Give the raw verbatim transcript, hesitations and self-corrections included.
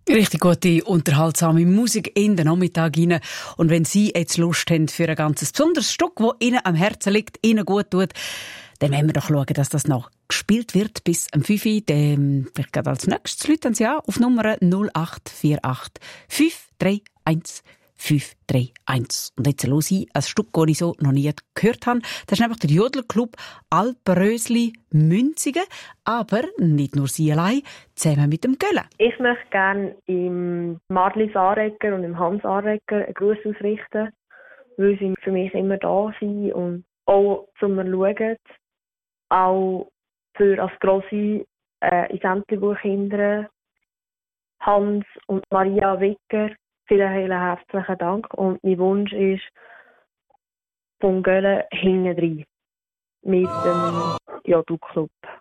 Richtig gute, unterhaltsame Musik in den Nachmittag rein. Und wenn Sie jetzt Lust haben für ein ganz besonderes Stück, das Ihnen am Herzen liegt, Ihnen gut tut, dann wollen wir doch schauen, dass das noch gespielt wird bis am fünf Uhr. Vielleicht gerade als nächstes läuten Sie an auf Nummer null acht vier acht fünf drei eins fünf drei eins. Und jetzt hören Sie ein Stück, das ich so noch nie gehört habe. Das ist nämlich der Jodelclub Alpenrösli Münzigen. Aber nicht nur Sie allein, zusammen mit dem Gölle. Ich möchte gerne im Marlies Anreger und im Hans Anreger einen Gruß ausrichten, weil sie für mich immer da sind und auch zum Schauen, auch für das grosse äh, Isentli-Buchkinder, Hans und Maria Wicker. Vielen, vielen herzlichen Dank. Und mein Wunsch ist vom Gölle hinten rein mit dem Jodelclub.